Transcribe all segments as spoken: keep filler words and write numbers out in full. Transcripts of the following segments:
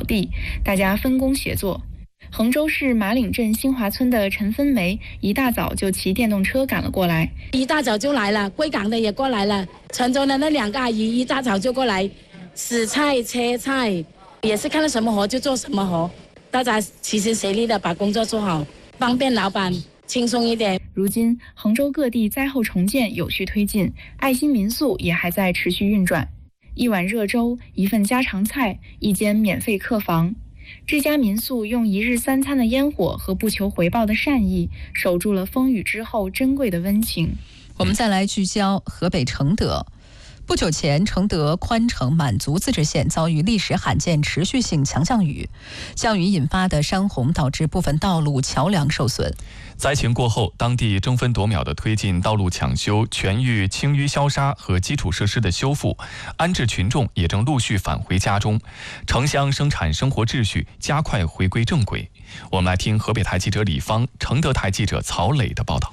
地，大家分工协作。衡州市马岭镇新华村的陈芬梅一大早就骑电动车赶了过来， 一大早就来了，贵港的也过来了，陈州的那两个阿姨一大早就过来洗菜切菜，也是看到什么活就做什么活，大家齐心协力的把工作做好，方便老板轻松一点。 如今衡州各地灾后重建有序推进，爱心民宿也还在持续运转，一碗热粥，一份家常菜，一间免费客房。这家民宿用一日三餐的烟火和不求回报的善意，守住了风雨之后珍贵的温情。 我们再来聚焦河北承德。不久前，承德宽城满族自治县遭遇历史罕见持续性强降雨，降雨引发的山洪导致部分道路桥梁受损。 灾情过后，当地争分夺秒地推进道路抢修、全域清淤消杀和基础设施的修复，安置群众也正陆续返回家中，城乡生产生活秩序加快回归正轨。我们来听河北台记者李芳、承德台记者曹磊的报道。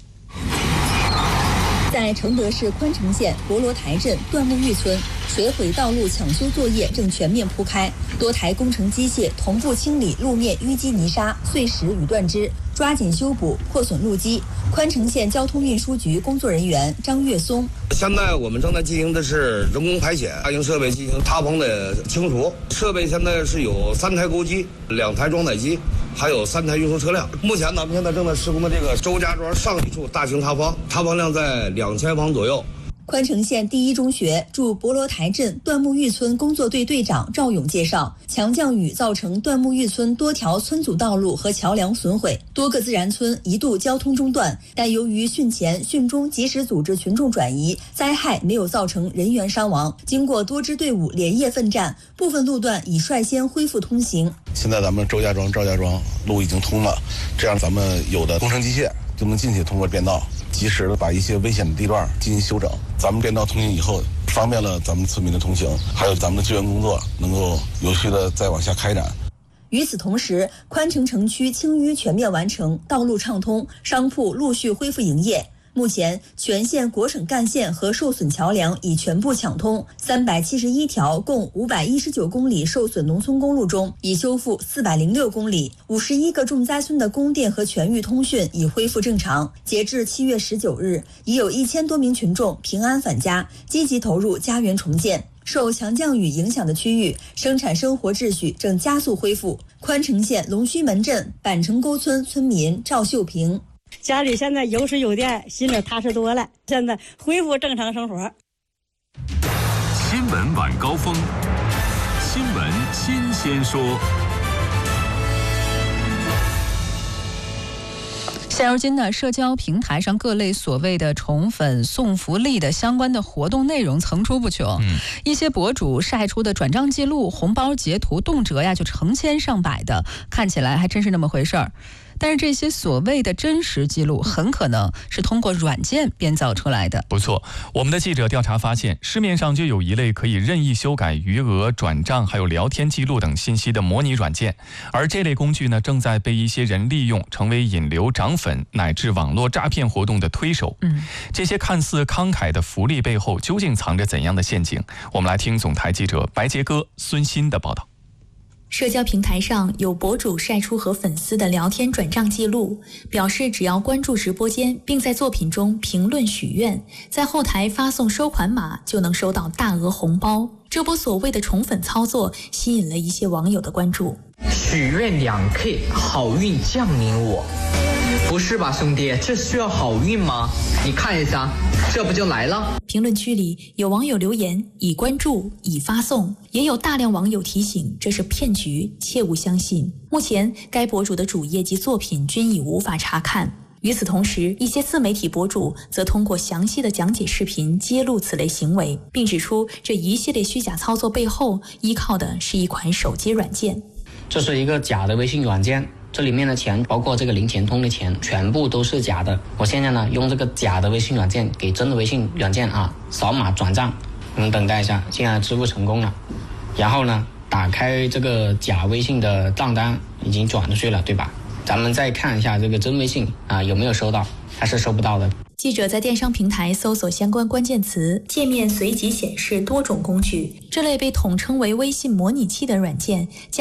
在承德市宽城县博罗台镇段木峪村，水毁道路抢修作业正全面铺开，多台工程机械同步清理路面淤积泥沙、碎石与断枝，抓紧修补破损路基。宽城县交通运输局工作人员张月松： 现在我们正在进行的是人工排险，大型设备进行塌棚的清除。设备现在是有三台钩机、两台装载机，还有三台运输车辆。目前咱们现在正在施工的这个周家庄上一处大型塌方，塌方量在两千方左右。 宽城县第一中学驻博罗台镇段木峪村工作队队长赵勇介绍，强降雨造成段木峪村多条村组道路和桥梁损毁，多个自然村一度交通中断，但由于汛前汛中及时组织群众转移，灾害没有造成人员伤亡。经过多支队伍连夜奋战，部分路段已率先恢复通行。 现在咱们周家庄、赵家庄路已经通了，这样咱们有的工程机械就能进去，通过便道及时的把一些危险的地段进行修整。咱们便道通行以后，方便了咱们村民的通行，还有咱们的救援工作能够有序的再往下开展。 与此同时，宽城城区清淤全面完成，道路畅通，商铺陆续恢复营业。目前，全县国省干线和受损桥梁已全部抢通，三百七十一条共五百一十九公里受损农村公路中，已修复四百零六公里，五十一个重灾村的供电和全域通讯已恢复正常。截至七月十九日，已有一千多名群众平安返家，积极投入家园重建。受强降雨影响的区域，生产生活秩序正加速恢复。宽城县龙须门镇板城沟村村民赵秀平： 家里现在有水有电，心里踏实多了，现在恢复正常生活。 新闻晚高峰，新闻新鲜说。 现如今呢，社交平台上各类所谓的宠粉、送福利的相关的活动内容层出不穷，嗯、一些博主晒出的转账记录、红包截图，动辄呀就成千上百的，看起来还真是那么回事儿。但是这些所谓的真实记录很可能是通过软件编造出来的。 不错，我们的记者调查发现，市面上就有一类可以任意修改余额、转账还有聊天记录等信息的模拟软件，而这类工具呢，正在被一些人利用，成为引流、涨粉乃至网络诈骗活动的推手。嗯，这些看似慷慨的福利背后，究竟藏着怎样的陷阱？我们来听总台记者白杰哥、孙鑫的报道。 社交平台上有博主晒出和粉丝的聊天转账记录，表示只要关注直播间，并在作品中评论许愿，在后台发送收款码，就能收到大额红包。这波所谓的宠粉操作吸引了一些网友的关注。 许愿 两 K， 好运降临我。不是吧兄弟，这需要好运吗？你看一下，这不就来了。 评论区里有网友留言已关注已发送，也有大量网友提醒这是骗局，切勿相信。目前该博主的主页及作品均已无法查看。与此同时，一些自媒体博主则通过详细的讲解视频揭露此类行为，并指出这一系列虚假操作背后依靠的是一款手机软件。 这是一个假的微信软件，这里面的钱，包括这个零钱通的钱，全部都是假的。我现在呢，用这个假的微信软件给真的微信软件啊扫码转账。你们等待一下，现在支付成功了。然后呢，打开这个假微信的账单，已经转出去了，对吧？咱们再看一下这个真微信啊有没有收到，它是收不到的。 记者在电商平台搜索相关关键词，界面随即显示多种工具，这类被统称为微信模拟器的软件